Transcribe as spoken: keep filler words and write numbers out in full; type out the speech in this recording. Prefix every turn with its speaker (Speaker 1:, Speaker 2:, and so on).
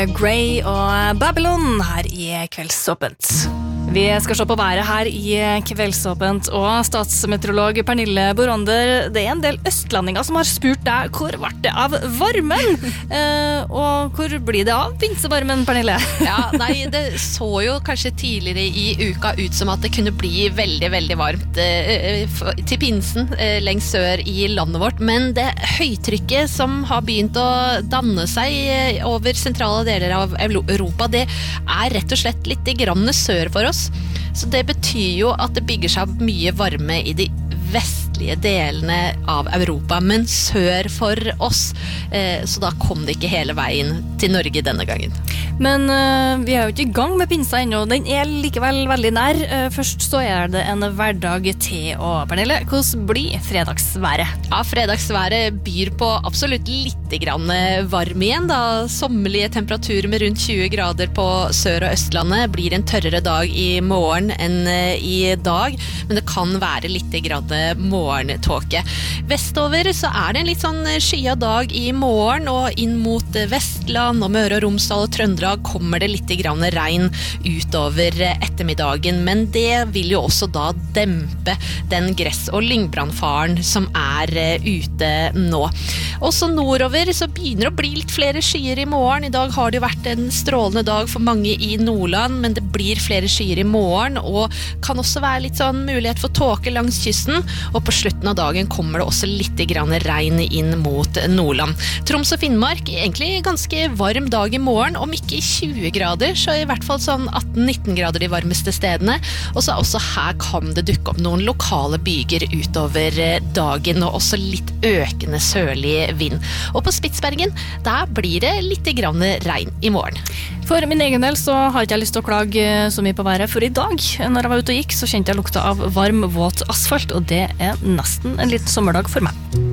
Speaker 1: Grey og Babylon her i Kveldsåpent. Vi skal se på været her i Kveldsåpent, og statsmeteorolog Pernille Borander, det er en del østlandinger som har spurt deg hvor ble det av varmen? eh, og hvor blir det av pinsevarmen, Pernille?
Speaker 2: Ja, nei, det så jo kanskje tidligere i uka ut som at det kunne bli veldig, veldig varmt eh, til pinsen eh, lengst sør i landet vårt, men det høytrykket som har begynt å danne seg eh, over sentrale deler av Europa, det er rett og slett litt grann sør for oss. Så det betyr jo at det bygger seg opp mye varme i de vestlige delene av Europa, men sør for oss. Eh, så da kom det ikke hele veien til Norge denne gangen.
Speaker 1: Men uh, vi er jo ikke i gang med pinsa ennå. Den er likevel veldig nær. Uh, først så er det en hverdag til, og Pernille, hvordan blir fredagsværet?
Speaker 2: Ja, fredagsværet byr på absolutt litt grann varm igjen, da sommerlige temperaturer med rundt tjue grader på Sør- og Østlandet blir en tørrere dag i morgen enn i dag, men det kan være litt grann morgentåke. Vestover så er det en litt sånn skyet dag i morgen, og inn mot Vestland og Møre og Romsdal og Trøndelag kommer det litt grann regn utover ettermiddagen, men det vil jo også da dempe den gress- og lyngbrannfaren som er ute nå. Også nordover så begynner det å bli litt flere skyer i morgen. I dag har det jo vært en strålende dag for mange i Nordland, men det blir flere skyer i morgen, og kan også være litt sånn mulighet for tåke langs kysten, og på slutten av dagen kommer det også litt grann regn inn mot Nordland. Troms og Finnmark, egentlig ganske varm dag i morgen, om ikke tjue grader, så i hvert fall sånn atten nitten grader de varmeste stedene, og så også her kan det dukke opp noen lokale byger utover dagen, og også litt økende sørlig vind. Og på Spitsbergen, der blir det litt grann regn i morgen.
Speaker 1: For min egen del så har ikke jeg lyst til å klage så mye på været, for i dag, når jeg var ute og gikk, så kjente jeg lukta av varm, våt asfalt, og det er nesten en liten sommerdag for meg.